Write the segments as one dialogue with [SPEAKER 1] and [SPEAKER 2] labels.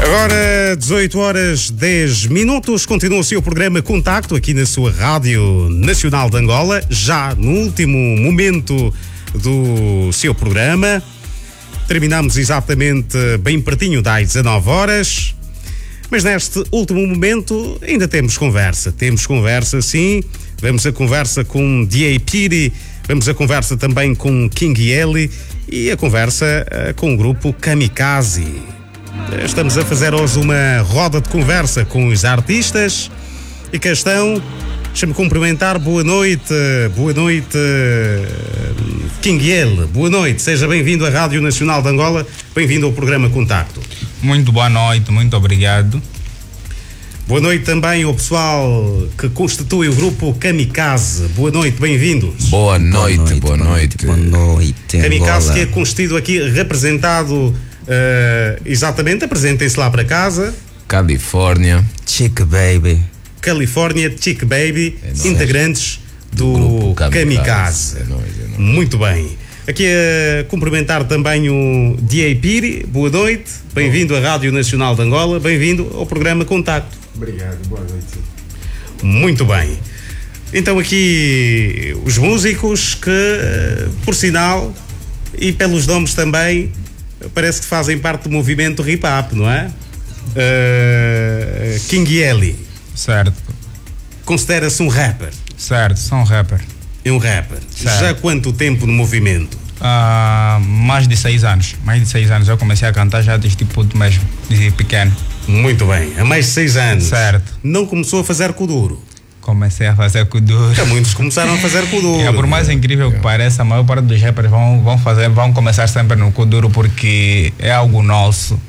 [SPEAKER 1] Agora, 18 horas 10 minutos, continua o seu programa Contacto aqui na sua Rádio Nacional de Angola, já no último momento do seu programa. Terminamos exatamente bem pertinho das 19 horas, mas neste último momento ainda temos conversa. Temos conversa, sim. Vamos a conversa com D.A. Piri, vamos a conversa também com King Eli e a conversa com o grupo Kamikaze. Estamos a fazer hoje uma roda de conversa com os artistas e cá estão. Deixa-me cumprimentar. Boa noite, King Eli. Boa noite, seja bem-vindo à Rádio Nacional de Angola, bem-vindo ao programa Contacto.
[SPEAKER 2] Muito boa noite, muito obrigado.
[SPEAKER 1] Boa noite também ao pessoal que constitui o grupo Kamikaze. Boa noite, bem-vindos.
[SPEAKER 3] Boa noite.
[SPEAKER 1] Kamikaze, que é constituído aqui, representado exatamente, apresentem-se lá para casa.
[SPEAKER 3] Califórnia
[SPEAKER 1] Chick Baby, integrantes do Kamikaze.
[SPEAKER 3] É nóis.
[SPEAKER 1] Muito bem. Aqui a cumprimentar também o D.A. Piri. Boa noite, bem-vindo à Rádio Nacional de Angola, bem-vindo ao programa Contacto.
[SPEAKER 4] Obrigado, boa noite.
[SPEAKER 1] Muito bem. Então aqui os músicos que, por sinal, e pelos nomes também, parece que fazem parte do movimento hip-hop, não é? King Eli.
[SPEAKER 2] Certo.
[SPEAKER 1] Considera-se um rapper?
[SPEAKER 2] Certo, sou um rapper.
[SPEAKER 1] É um rapper.
[SPEAKER 2] Certo.
[SPEAKER 1] Já há quanto tempo no movimento?
[SPEAKER 2] Mais de 6 anos. Eu comecei a cantar já desde puto mesmo, desde pequeno.
[SPEAKER 1] Muito bem, há mais de 6 anos.
[SPEAKER 2] Certo.
[SPEAKER 1] Não começou a fazer kuduro?
[SPEAKER 2] Comecei a fazer kuduro.
[SPEAKER 1] Muitos começaram a fazer kuduro.
[SPEAKER 2] Por mais incrível que pareça, a maior parte dos rappers vão começar sempre no kuduro porque é algo nosso.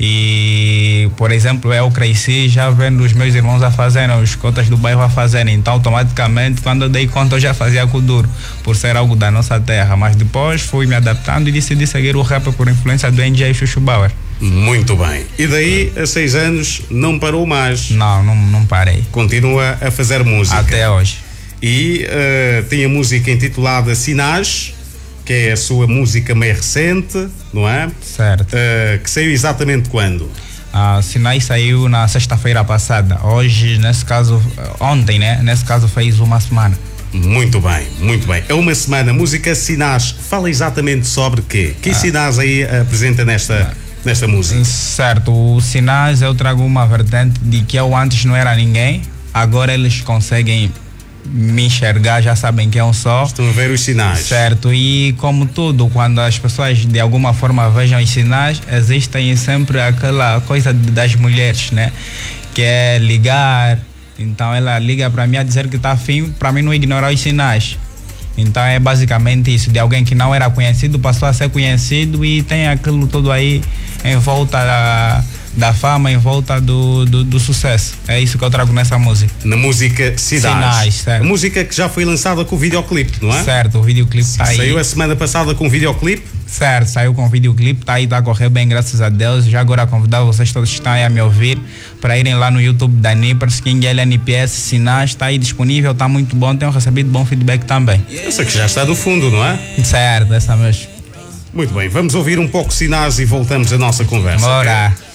[SPEAKER 2] E, por exemplo, eu cresci já vendo os meus irmãos a fazerem, os cotas do bairro a fazerem, então automaticamente quando eu dei conta eu já fazia kuduro, por ser algo da nossa terra, mas depois fui me adaptando e decidi seguir o rap por influência do NJ Chuchu Bauer.
[SPEAKER 1] Muito bem. E daí, há 6 anos, não parou mais?
[SPEAKER 2] Não parei.
[SPEAKER 1] Continua a fazer música?
[SPEAKER 2] Até hoje.
[SPEAKER 1] E tem a música intitulada Sinais, que é a sua música mais recente, não é?
[SPEAKER 2] Certo.
[SPEAKER 1] Que saiu exatamente quando?
[SPEAKER 2] Sinais saiu na sexta-feira passada. Hoje, nesse caso, ontem, né? Nesse caso fez uma semana.
[SPEAKER 1] Muito bem. É uma semana. Música Sinais fala exatamente sobre quê? Que sinais aí apresenta nesta música?
[SPEAKER 2] Certo. O Sinais eu trago uma vertente de que eu antes não era ninguém. Agora eles conseguem me enxergar, já sabem quem eu sou.
[SPEAKER 1] Estão a ver os sinais.
[SPEAKER 2] Certo, e como tudo, quando as pessoas de alguma forma vejam os sinais, existem sempre aquela coisa das mulheres, né? Que é ligar. Então ela liga para mim a dizer que está afim, para mim não ignorar os sinais. Então é basicamente isso, de alguém que não era conhecido, passou a ser conhecido e tem aquilo tudo aí em volta da fama, em volta do sucesso. É isso que eu trago nessa música.
[SPEAKER 1] Na música Sinais,
[SPEAKER 2] certo.
[SPEAKER 1] A música que já foi lançada com o videoclipe, não é?
[SPEAKER 2] Certo, o videoclipe está aí.
[SPEAKER 1] Saiu a semana passada com o videoclipe?
[SPEAKER 2] Certo, saiu com o videoclipe, está aí, está a correr bem, graças a Deus. Já agora convidar vocês todos que estão aí a me ouvir para irem lá no YouTube da Nippers, King Eli NPS, Sinais, está aí disponível, está muito bom, tenho recebido bom feedback também.
[SPEAKER 1] Essa que já está no fundo, não é?
[SPEAKER 2] Certo, essa mesmo.
[SPEAKER 1] Muito bem, vamos ouvir um pouco Sinais e voltamos à nossa conversa.
[SPEAKER 2] Bora.
[SPEAKER 1] Okay?